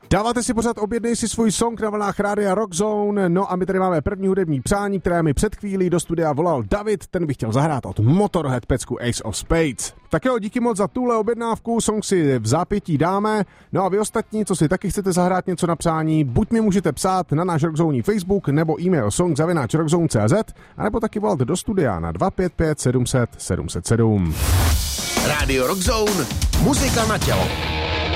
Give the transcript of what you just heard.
Dáváte si pořád Objednej si svůj song na vlnách Rádia Rockzone. No a my tady máme první hudební přání, které mi před chvílí do studia volal David, ten by chtěl zahrát od Motorhead pecku Ace of Spades. Tak jo, díky moc za tuhle objednávku, song si v zápětí dáme. No a vy ostatní, co si taky chcete zahrát něco na přání, buď mi můžete psát na náš Rockzone Facebook, nebo e-mail song@rockzone.cz, anebo taky volat do studia na 255 700 707. Rádio Rockzone, muzika na tělo.